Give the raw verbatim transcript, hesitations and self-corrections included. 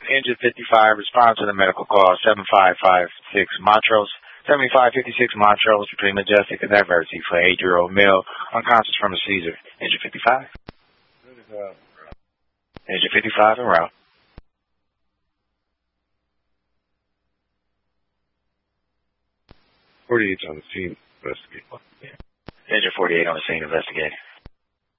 Engine fifty-five, respond to the medical call seven five five six Montrose. seventy-five fifty-six Montrose between Majestic and Diversey for an eight-year-old male unconscious from a seizure. Engine fifty-five. Engine fifty-five en route. forty-eight on the scene, investigate. Engine forty-eight on the scene, investigating.